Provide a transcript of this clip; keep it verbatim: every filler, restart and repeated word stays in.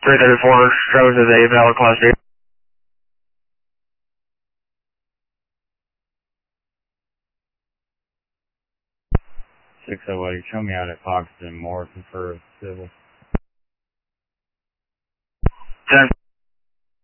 three thirty-four shows as a valid class D. six oh eight, show me out at Foxton Morrison for civil.